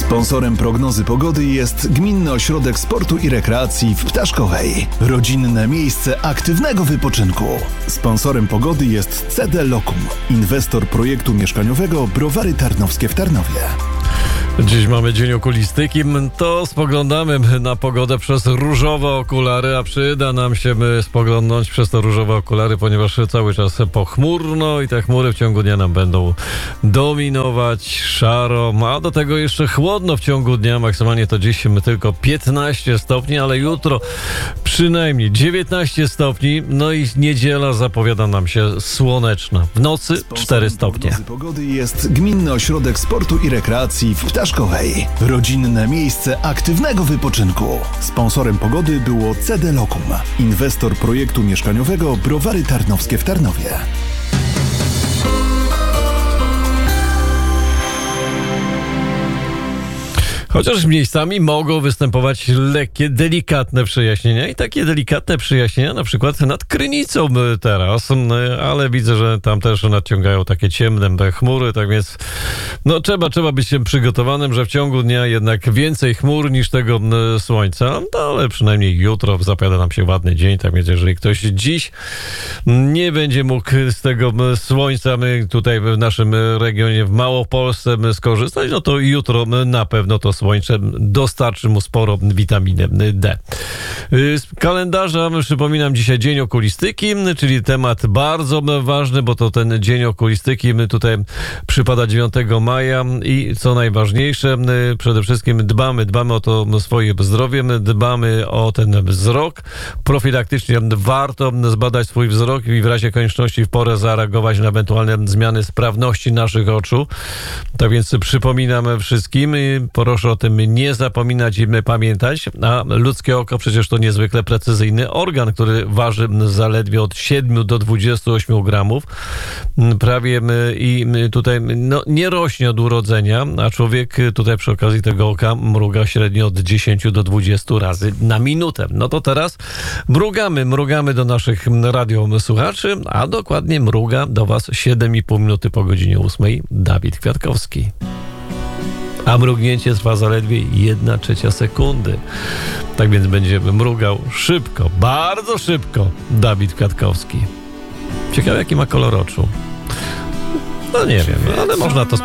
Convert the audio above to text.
Sponsorem prognozy pogody jest Gminny Ośrodek Sportu i Rekreacji w Ptaszkowej. Rodzinne miejsce aktywnego wypoczynku. Sponsorem pogody jest CD Locum, inwestor projektu mieszkaniowego Browary Tarnowskie w Tarnowie. Dziś mamy dzień okulistyki, to spoglądamy na pogodę przez różowe okulary, a przyda nam się spoglądnąć przez te różowe okulary, ponieważ cały czas pochmurno i te chmury w ciągu dnia nam będą dominować, szaro, a do tego jeszcze chłodno w ciągu dnia, maksymalnie to dziś tylko 15 stopni, ale jutro przynajmniej 19 stopni, no i niedziela zapowiada nam się słoneczna, w nocy 4 stopnie. Sponsorem pogody jest Gminny Ośrodek Sportu i Rekreacji w Ptaszkowej. Rodzinne miejsce aktywnego wypoczynku. Sponsorem pogody było CD Locum, inwestor projektu mieszkaniowego Browary Tarnowskie w Tarnowie. Chociaż miejscami mogą występować lekkie, delikatne przejaśnienia i takie delikatne przejaśnienia na przykład nad Krynicą teraz, ale widzę, że tam też nadciągają takie ciemne chmury, tak więc no trzeba być przygotowanym, że w ciągu dnia jednak więcej chmur niż tego słońca, no, ale przynajmniej jutro zapowiada nam się ładny dzień, tak więc jeżeli ktoś dziś nie będzie mógł z tego słońca tutaj w naszym regionie w Małopolsce skorzystać, no to jutro na pewno to słońce dostarczy mu sporo witaminy D. Z kalendarza przypominam dzisiaj Dzień Okulistyki, czyli temat bardzo ważny, bo to ten Dzień Okulistyki tutaj przypada 9 maja i co najważniejsze, przede wszystkim dbamy o to swoje zdrowie, dbamy o ten wzrok. Profilaktycznie warto zbadać swój wzrok i w razie konieczności w porę zareagować na ewentualne zmiany sprawności naszych oczu. Tak więc przypominam wszystkim, proszę o tym nie zapominać i pamiętać, a ludzkie oko przecież to niezwykle precyzyjny organ, który waży zaledwie od 7 do 28 gramów. Prawie i tutaj nie rośnie od urodzenia, a człowiek tutaj przy okazji tego oka mruga średnio od 10 do 20 razy na minutę. No to teraz mrugamy do naszych radiosłuchaczy, a dokładnie mruga do was 7,5 minuty po godzinie 8 Dawid Kwiatkowski. A mrugnięcie trwa zaledwie 1/3 sekundy. Tak więc będzie mrugał szybko, bardzo szybko Dawid Kwiatkowski. Ciekawe, jaki ma kolor oczu. No nie wiem, ale można to